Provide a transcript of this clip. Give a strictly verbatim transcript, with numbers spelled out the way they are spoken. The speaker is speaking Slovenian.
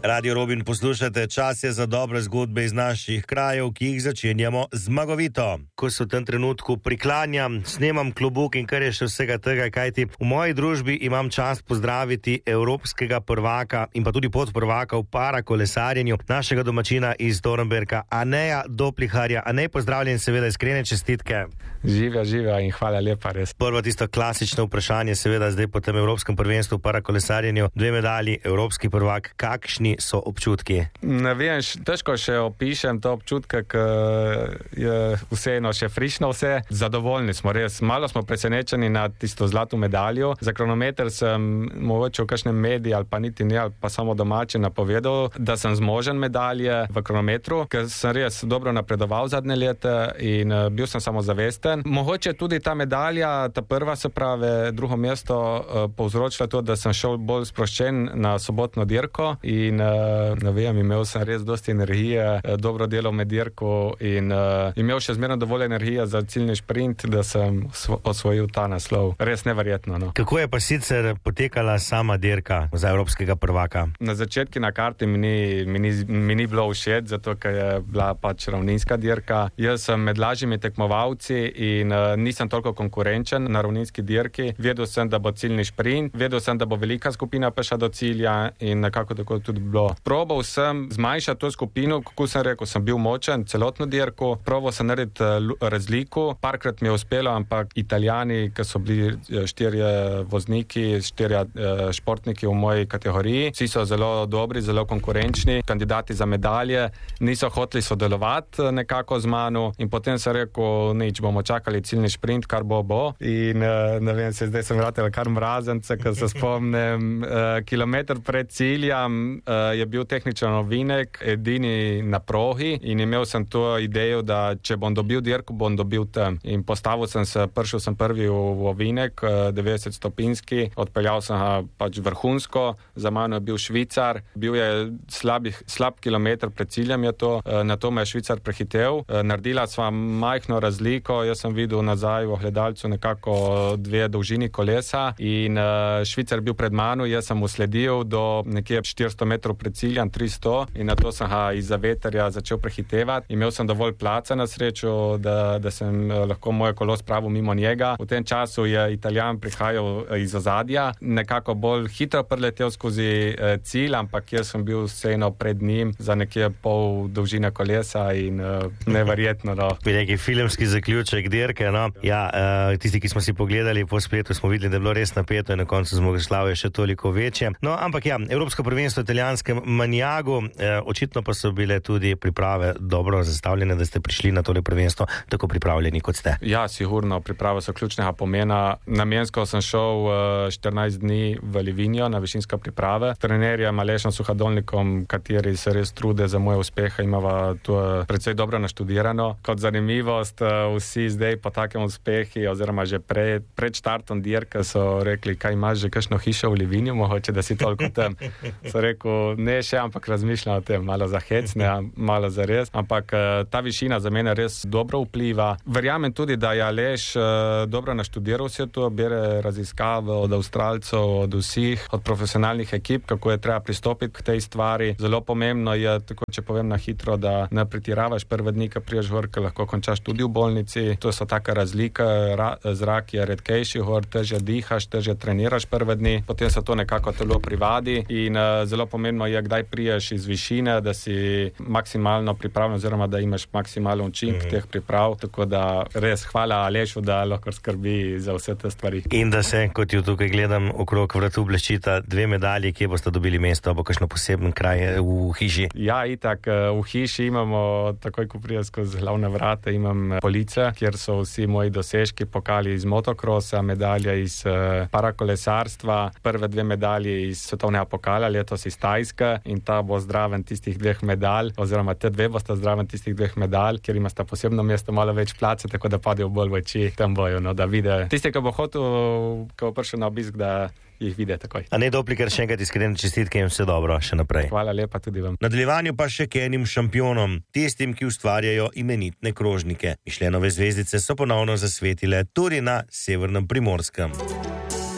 Radio Robin poslušate, čas je za dobre zgodbe iz naših krajev, ki jih začenjamo zmagovito. Ko se v tem trenutku priklanjam, snemam klobuk in kar je še vsega tega, kajti v moji družbi imam čast pozdraviti evropskega prvaka in pa tudi podprvaka v parakolesarjenju, našega domačina iz Dornberka, Aneja Dopliharja. Anej, pozdravljen, seveda iskrene čestitke. Živja, živja in hvala lepa, res. Prvo tisto klasično vprašanje, seveda zdaj po tem evropskem prvenstvu v parakolesarjenju, dve medalji, evropski prvak, kakšni so občutki? Ne vem, težko še opišem to občutke, ker je vseeno še frišno vse. Zadovoljni smo, res. Malo smo presenečeni na tisto zlato medaljo. Za kronometer sem mogoče v kakšnem mediji ali pa niti ne, ali pa samo domače napovedal, da sem zmožen medalje v kronometru, ker sem res dobro napredoval zadnje leta in uh, bil sem samozavesten. Mogoče tudi ta medalja, ta prva, se pravi, drugo mesto, uh, povzročila to, da sem šel bolj sproščen na sobotno dirko in ne vem, imel sem res dosti energije, dobro delo med dirko in uh, imel še zmerno dovolj energije za ciljni šprint, da sem osvojil ta naslov. Res neverjetno, no. Kako je pa sicer potekala sama dirka za evropskega prvaka? Na začetku na karti mi ni, mi ni, mi ni bilo všeč, zato ker je bila pač ravninska dirka. Jaz sem med lažjimi tekmovalci in uh, nisem toliko konkurenčen na ravninski dirki. Vedel sem, da bo ciljni šprint, vedel sem, da bo velika skupina prišla do cilja in nekako tako tudi bilo. Probal sem zmanjšati to skupino, kako sem rekel, sem bil močen, celotno dirko, probal sem narediti razliko, parkrat mi je uspelo, ampak Italijani, ki so bili štirje vozniki, štirje športniki v moji kategoriji, vsi so zelo dobri, zelo konkurenčni, kandidati za medalje, niso hoteli sodelovati nekako z mano in potem sem rekel, nič, bomo čakali ciljni šprint, kar bo bo in ne vem, se zdaj sem vratil kar mrazence, ker se spomnim, kilometer pred ciljem je bil tehničen ovinek, edini na progi in imel sem to idejo, da če bom dobil dirko, bom dobil tam. In postavil sem se, prišel sem prvi v ovinek, devetdeset stopinski, odpeljal sem ga pač vrhunsko, za mano je bil Švicar, bil je slabih, slab kilometer pred ciljem je to, na to me je Švicar prehitev, naredila sva majhno razliko, jaz sem videl nazaj v ogledalcu nekako dve dolžini kolesa in Švicar bil pred mano, jaz sem mu sledil do nekje štiristo metrov pred ciljem, tristo, in na to sem ga izza veterja začel prehitevati. Imel sem dovolj placa na srečo, da, da sem lahko moje kolo spravil mimo njega. V tem času je Italijan prihajal iz ozadja, nekako bolj hitro preletel skozi eh, cilj, ampak jaz sem bil vseeno pred njim za nekje pol dolžine kolesa in eh, neverjetno. No. Bi neki filmski zaključek dirke, no. Ja, eh, tisti, ki smo si pogledali po spletu, smo videli, da je bilo res napeto in na koncu zmagoslavje še toliko večje. No, ampak ja, Evropsko prvenstvo v italijanskem Maniagu, eh, očitno pa so bile tudi priprave dobro zastavljene, da ste prišli na tole prvenstvo tako pripravljeni, kot ste. Ja, sigurno, priprave so ključnega pomena. Namensko sem šel uh, štirinajst dni v Livigno na višinske priprave. Trenerjem Alešem Suhadolnikom, kateri se res trude za moje uspehe, imava to precej dobro naštudirano. Kot zanimivost, uh, vsi zdaj po takem uspehi, oziroma že pred, pred štartom dirke so rekli, kaj imaš že kakšno hišo v Livignu, mogoče, da si toliko tam. So rekel, ne še, ampak razmišljam o tem, malo za hec, ne, malo za res, ampak ta višina za mene res dobro vpliva. Verjamem tudi, da je Aleš uh, dobro naštudiral vse to, bere raziskave od Avstralcev, od vseh, od profesionalnih ekip, kako je treba pristopiti k tej stvari. Zelo pomembno je, tako če povem na hitro, da ne pretiravaš prve dni, ko priješ gor, ker lahko končaš tudi v bolnici. To so taka razlika, ra, zrak je redkejši gor, težje dihaš, težje treniraš prve dni, potem se to nekako telo privadi in uh, zelo pomembno je, kdaj priješ iz višine, da si maksimalno pripravljen oziroma da imaš maksimalen učink mm-hmm. teh priprav, tako da res hvala Alešu, da lahko skrbi za vse te stvari. In da se, kot jo tukaj gledam, okrog vratu bleščita dve medalji, kje boste dobili mesto, bo kakšno poseben kraj v hiši? Ja, itak, v hiši imamo, takoj ko priješ skozi glavne vrata, imam police, kjer so vsi moji dosežki, pokali iz motokrosa, medalje iz uh, parakolesarstva, prve dve medalje iz svetovnega pokala, letos iz Tajske, in ta bo zdraven tistih dveh medalj, oziroma te dve bosta zdraven tistih dveh medalj, ker ima sta posebno mesto, malo več place, tako da padejo bolj v oči, tam bojo, no, da vide. Tisti, ki bo hotel, ko bo prišel na obisk, da jih vide takoj. Anej Doplicher, še enkrat iskrene čestitke in vse dobro še naprej. Hvala lepa tudi vam. V nadaljevanju pa še k enim šampionom, tistim, ki ustvarjajo imenitne krožnike. Mišljenove zvezdice so ponovno zasvetile tudi na severnem Primorskem.